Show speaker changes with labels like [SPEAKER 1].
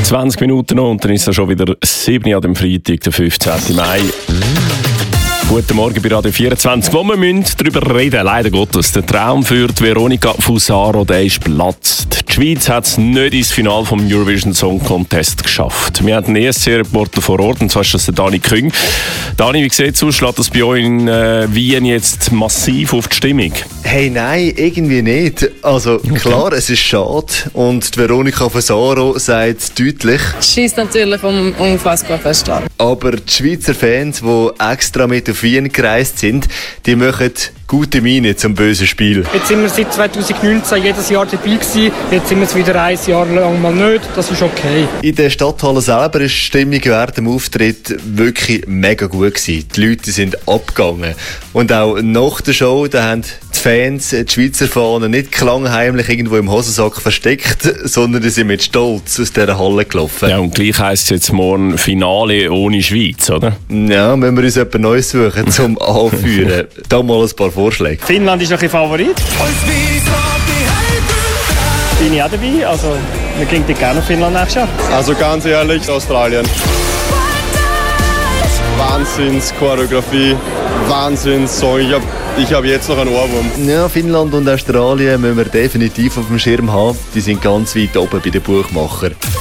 [SPEAKER 1] 20 Minuten noch und dann ist es schon wieder 7 Uhr an dem Freitag, der 15. Mai. Guten Morgen bei Radio 24, wo wir darüber reden müssen. Leider Gottes, der Traum für Veronika Fusaro, der ist platzt. Die Schweiz hat es nicht ins Finale vom Eurovision Song Contest geschafft. Wir haben einen ESC-Reporter vor Ort, und zwar ist das der Dani Küng. Dani, wie sieht es aus? Schlägt das bei euch in Wien jetzt massiv auf die Stimmung?
[SPEAKER 2] Hey, nein, irgendwie nicht. Also klar, es ist schade und die Veronika Fusaro sagt es deutlich.
[SPEAKER 3] Schießt natürlich unfassbar fest an.
[SPEAKER 2] Aber die Schweizer Fans, die extra mit auf Wien gereist sind, die machen gute Miene zum bösen Spiel.
[SPEAKER 4] Jetzt sind wir seit 2019 jedes Jahr dabei gewesen. Jetzt sind wir es wieder ein Jahr lang mal nicht. Das ist okay.
[SPEAKER 2] In der Stadthalle selber ist die Stimmung während dem Auftritt wirklich mega gut gewesen. Die Leute sind abgegangen. Und auch nach der Show, da haben die Fans die Schweizer Fahnen nicht klangheimlich irgendwo im Hosensack versteckt, sondern die sind mit Stolz aus dieser Halle gelaufen.
[SPEAKER 1] Ja, und gleich heisst es jetzt morgen Finale ohne Schweiz, oder?
[SPEAKER 2] Ja, müssen wir uns etwas Neues suchen zum Anführen. Da mal ein paar Vorschläge.
[SPEAKER 4] Finnland ist noch ein Favorit. Bin ich auch dabei. Also, wir gehen gerne nach Finnland nächstes Jahr.
[SPEAKER 5] Also ganz ehrlich, Australien. Wahnsinns-Choreografie, Wahnsinns-Song. Ich hab jetzt noch einen Ohrwurm.
[SPEAKER 2] Ja, Finnland und Australien müssen wir definitiv auf dem Schirm haben. Die sind ganz weit oben bei den Buchmachern.